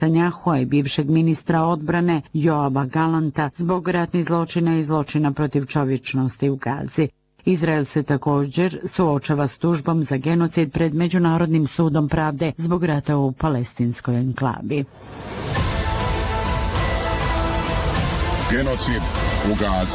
Netanjahua i bivšeg ministra odbrane Joaba Galanta zbog ratnih zločina i zločina protiv čovječnosti u Gazi. Izrael se također suočava s tužbom za genocid pred Međunarodnim sudom pravde zbog rata u palestinskoj enklavi. Genocid u Gazi.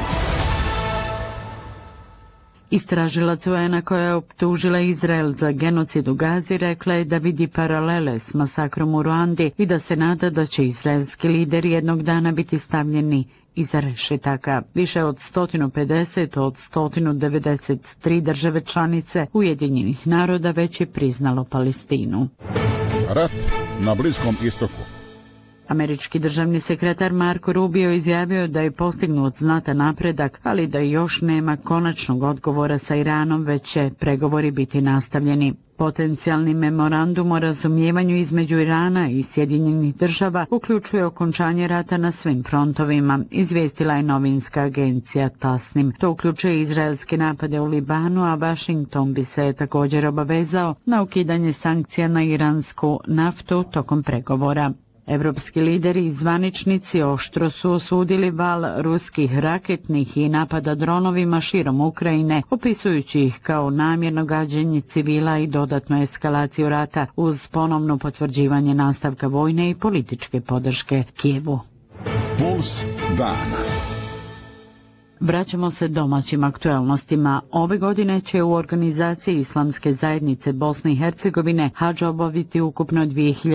Istražilac UN-a koja je optužila Izrael za genocid u Gazi rekla je da vidi paralele s masakrom u Ruandi i da se nada da će izraelski lideri jednog dana biti stavljeni iza rešetaka. Više od 150 od 193 države članice Ujedinjenih naroda već je priznalo Palestinu. Rat na Bliskom istoku. Američki državni sekretar Marco Rubio izjavio da je postignut znatan napredak, ali da još nema konačnog odgovora sa Iranom, već će pregovori biti nastavljeni. Potencijalni memorandum o razumijevanju između Irana i Sjedinjenih država uključuje okončanje rata na svim frontovima, izvijestila je novinska agencija Tasnim. To uključuje izraelske napade u Libanu, a Washington bi se također obavezao na ukidanje sankcija na iransku naftu tokom pregovora. Evropski lideri i zvaničnici oštro su osudili val ruskih raketnih i napada dronovima širom Ukrajine, opisujući ih kao namjerno gađenje civila i dodatnu eskalaciju rata uz ponovno potvrđivanje nastavka vojne i političke podrške Kijevu. Puls dana. Vraćamo se domaćim aktuelnostima. Ove godine će u organizaciji Islamske zajednice Bosne i Hercegovine hadž obaviti ukupno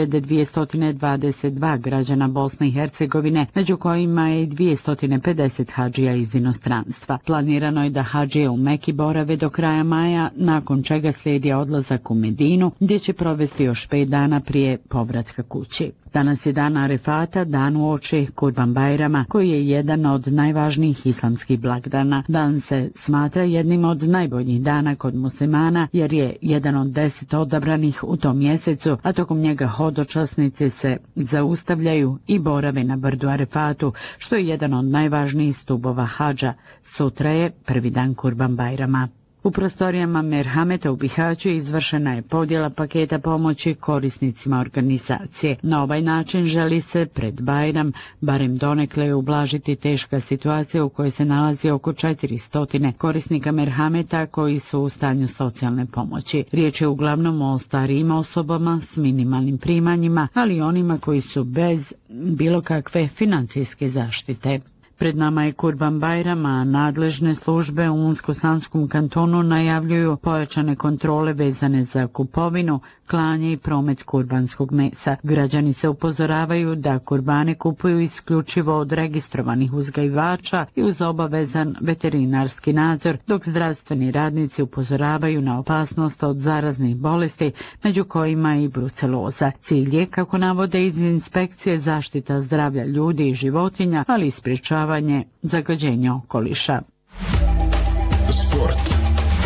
2222 građana Bosne i Hercegovine, među kojima je 250 hadžija iz inostranstva. Planirano je da hadžije u Meki borave do kraja maja, nakon čega slijedi odlazak u Medinu, gdje će provesti još 5 dana prije povratka kući. Danas je dan Arefata, dan uoči Kurban Bajrama, koji je jedan od najvažnijih islamskih blagdana. Dan se smatra jednim od najboljih dana kod muslimana, jer je jedan od 10 odabranih u tom mjesecu, a tokom njega hodočasnici se zaustavljaju i borave na brdu Arefatu, što je jedan od najvažnijih stubova hadža. Sutra je prvi dan Kurban Bajrama. U prostorijama Merhameta u Bihaću izvršena je podjela paketa pomoći korisnicima organizacije. Na ovaj način želi se pred Bajram barem donekle ublažiti teška situacija u kojoj se nalazi oko 400 korisnika Merhameta koji su u stanju socijalne pomoći. Riječ je uglavnom o starijim osobama s minimalnim primanjima, ali i onima koji su bez bilo kakve financijske zaštite. Pred nama je Kurban Bajram, a nadležne službe u Unsko-Sanskom kantonu najavljuju pojačane kontrole vezane za kupovinu, klanje i promet kurbanskog mesa. Građani se upozoravaju da kurbane kupuju isključivo od registrovanih uzgajivača i uz obavezan veterinarski nadzor, dok zdravstveni radnici upozoravaju na opasnost od zaraznih bolesti, među kojima i bruceloza. Cilj je, kako navode iz inspekcije, zaštita zdravlja ljudi i životinja, ali i sprječavanje zagađenja okoliša. Sport.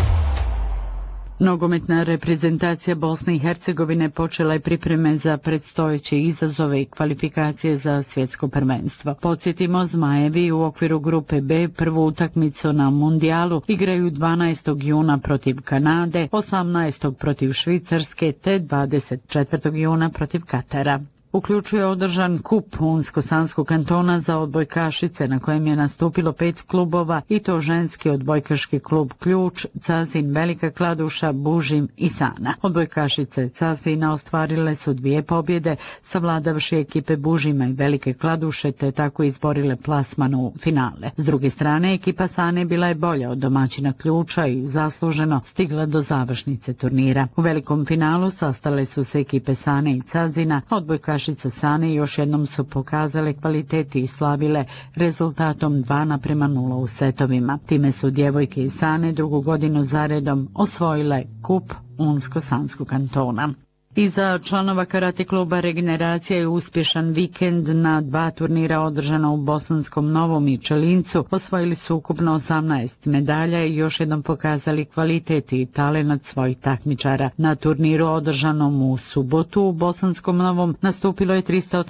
Nogometna reprezentacija Bosne i Hercegovine počela je pripreme za predstojeće izazove i kvalifikacije za svjetsko prvenstvo. Podsjetimo, Zmajevi u okviru grupe B prvu utakmicu na mundijalu igraju 12. juna protiv Kanade, 18. protiv Švicarske te 24. juna protiv Katara. Uključuje održan kup Unsko-Sanskog kantona za odbojkašice na kojem je nastupilo 5 klubova, i to ženski odbojkaški klub Ključ, Cazin, Velika Kladuša, Bužim i Sana. Odbojkašice Cazina ostvarile su 2 pobjede, savladavši ekipe Bužima i Velike Kladuše, te tako izborile plasman u finale. S druge strane, ekipa Sane bila je bolja od domaćina Ključa i zasluženo stigla do završnice turnira. U velikom finalu sastale su se ekipe Sane i Cazina, odbojkašice Sane još jednom su pokazale kvaliteti i slavile rezultatom 2:0 u setovima. Time su djevojke iz Sane drugu godinu zaredom osvojile kup Unsko-Sanskog kantona. I za članova karate kluba Regeneracija je uspješan vikend na 2 turnira održana u Bosanskom Novom i Čelincu. Osvojili su ukupno 18 medalja i još jednom pokazali kvalitet i talenat svojih takmičara. Na turniru održanom u subotu u Bosanskom Novom nastupilo je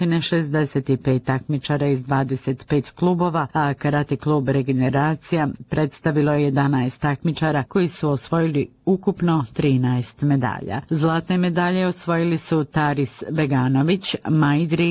365 takmičara iz 25 klubova, a karate klub Regeneracija predstavilo je 11 takmičara koji su osvojili ukupno 13 medalja. Zlatne medalje osvojili su Taris Beganović, Majdri